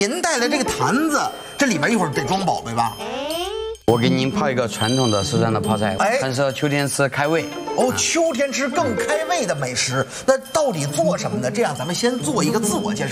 您带来这个坛子，这里面一会儿得装宝贝吧？ 我给您泡一个传统的四川的泡菜，很适合秋天吃，开胃。 哦，秋天吃更开胃的美食，那到底做什么呢？这样咱们先做一个自我介绍。